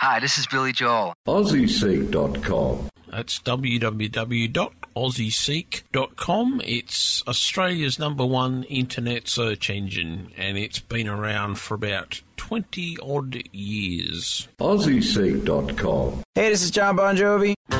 Hi, this is Billy Joel. AussieSeek.com. That's www.aussieseek.com. It's Australia's #1 internet search engine, and it's been around for about 20-odd years. AussieSeek.com. Hey, this is John Bon Jovi.